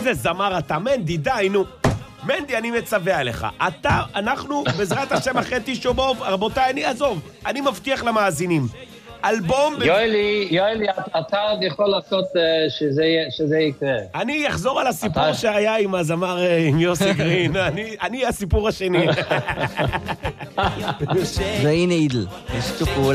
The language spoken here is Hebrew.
איזה זמר אתה, מנדי, די, נו. מנדי, אני מצווה עליך. אנחנו, בעזרת השם אחרי תשעה באב, רבותיי, אני מבטיח למאזינים. אלבום... יואלי, אתה עוד יכול לעשות שזה יקרה. אני אחזור על הסיפור שהיה עם הזמר, עם יוסי גרין. אני הסיפור השני. והנה אידל, יש תופעו